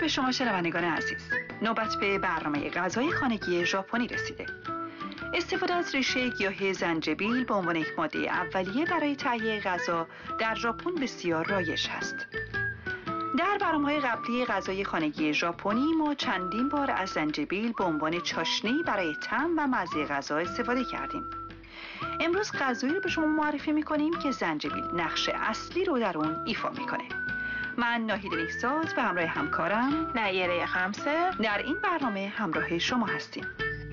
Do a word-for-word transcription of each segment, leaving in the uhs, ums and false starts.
به شما شنوندگان عزیز. نوبت به برنامه غذای خانگی ژاپنی رسیده. استفاده از ریشه گیاه زنجبیل به عنوان یک ماده اولیه برای تهیه غذا در ژاپن بسیار رایج است. در برنامه‌های قبلی غذای خانگی ژاپنی ما چندین بار از زنجبیل به عنوان چاشنی برای طعم و مزه غذا استفاده کردیم. امروز غذایی رو به شما معرفی می‌کنیم که زنجبیل نقش اصلی رو در اون ایفا می‌کنه. من ناهید نیکزاد و همراه همکارم نیره خمسه در این برنامه همراه شما هستیم.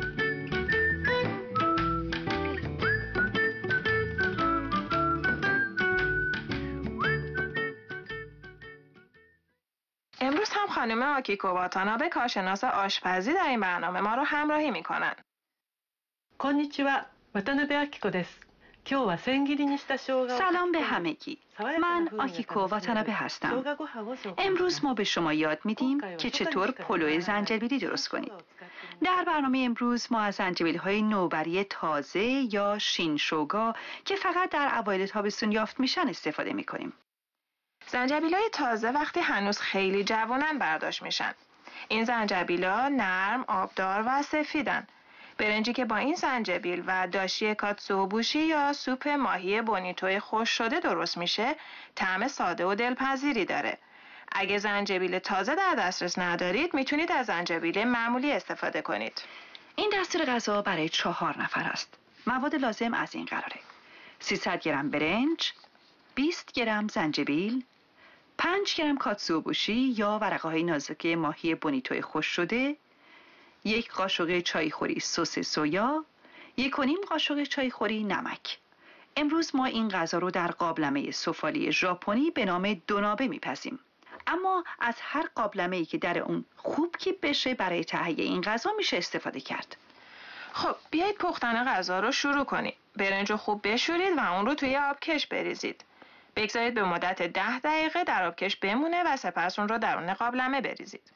امروز هم خانم آکیکو واتانابه کارشناس آشپزی در این برنامه ما رو همراهی میکنن. こんにちは、渡辺明子です。今日は千切りにした生姜を سلام به همگی. من آکیکو واتانابه هستم. امروز ما به شما یاد میدیم که چطور پلو زنجبیلی درست کنید. در برنامه امروز ما از زنجبیل‌های نوبری تازه یا شین شوگا که فقط در اوایل تابستون یافت میشن استفاده میکنیم. زنجبیل‌های تازه وقتی هنوز خیلی جوانن برداشت میشن. این زنجبیل‌ها نرم، آبدار و سفیدن. برنجی که با این زنجبیل و داشی کاتسوبوشی یا سوپ ماهی بونیتوی خوش شده درست میشه، طعم ساده و دلپذیری داره. اگه زنجبیل تازه در دسترس ندارید، میتونید از زنجبیل معمولی استفاده کنید. این دستور غذا برای چهار نفر است. مواد لازم از این قراره: سیصد گرم برنج، بیست گرم زنجبیل، پنج گرم کاتسوبوشی یا ورقه‌های نازک ماهی بونیتوی خوش شده، یک قاشق چایخوری سس سویا، یک و نیم قاشق چایخوری نمک. امروز ما این غذا رو در قابلمه سفالی ژاپنی به نام دونابه میپزیم. اما از هر قابلمه‌ای که در اون خوب کیپ بشه برای تهیه این غذا میشه استفاده کرد. خب بیایید پختن غذا رو شروع کنید. برنج رو خوب بشورید و اون رو توی آبکش بریزید. بگذارید به مدت ده دقیقه در آبکش بمونه و سپس اون رو درون قابلمه بریزید.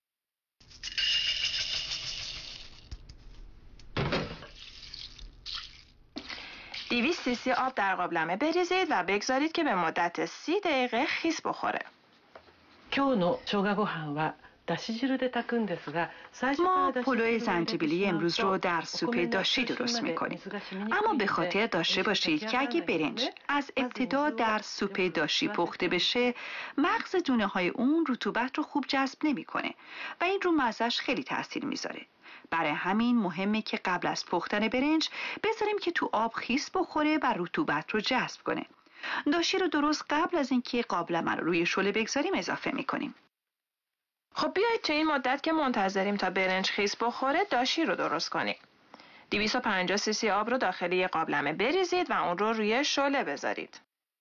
دویست سی سی آب در قابلمه بریزید و بگذارید که به مدت سی دقیقه خیس بخوره. 今日の生姜ご飯はだし汁で炊くんですが ما پلو زنجبیلی امروز رو در سوپ داشی درست میکنیم. اما به خاطر داشته باشید که اگه برنج از ابتدا در سوپ داشی پخته بشه، مغز دونه های اون رطوبت رو خوب جذب نمیکنه و این رو مزهش خیلی تاثیر میذاره. برای همین مهمه که قبل از پختن برنج بذاریم که تو آب خیس بخوره و رطوبت رو جذب کنه. داشی رو درست قبل از اینکه قابلمه رو روی شعله بگذاریم اضافه میکنیم. خب بیایید تو این مدت که منتظریم تا برنج خیس بخوره داشی رو درست کنیم. دویست و پنجاه سی سی آب رو داخل یک قابلمه بریزید و اون رو روی شعله بذارید.